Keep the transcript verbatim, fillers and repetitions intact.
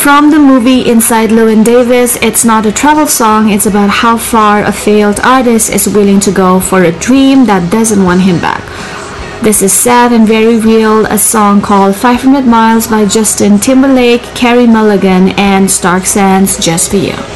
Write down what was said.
From the movie Inside Llewyn Davis, it's not a travel song, it's about how far a failed artist is willing to go for a dream that doesn't want him back. This is sad and very real, a song called five hundred miles by Justin Timberlake, Carey Mulligan, and Stark Sands, just for you.